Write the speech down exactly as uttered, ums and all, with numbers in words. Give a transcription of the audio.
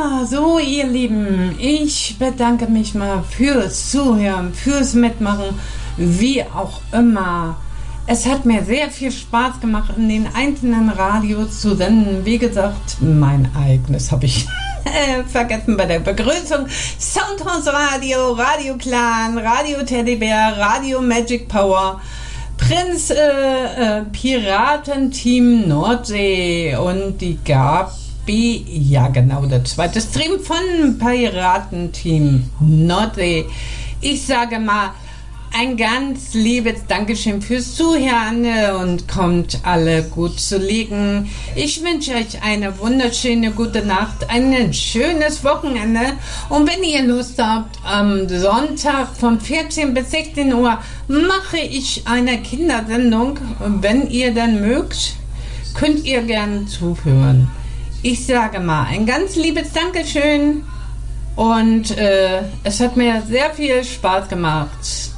Ja, so ihr Lieben, ich bedanke mich mal fürs Zuhören, fürs Mitmachen, wie auch immer. Es hat mir sehr viel Spaß gemacht, in den einzelnen Radios zu senden. Wie gesagt, mein eigenes habe ich vergessen bei der Begrüßung. Soundhouse Radio, Radio Clan, Radio Teddybär, Radio Magic Power, Prinz äh, äh, Piratenteam Nordsee und die Gabi, ja genau, der zweite Stream von Piratenteam Nordsee. Ich sage mal, ein ganz liebes Dankeschön fürs Zuhören und kommt alle gut zu liegen. Ich wünsche euch eine wunderschöne gute Nacht, ein schönes Wochenende. Und wenn ihr Lust habt, am Sonntag von vierzehn bis sechzehn Uhr mache ich eine Kindersendung. Und wenn ihr dann mögt, könnt ihr gerne zuhören. Ich sage mal, ein ganz liebes Dankeschön und äh, es hat mir sehr viel Spaß gemacht.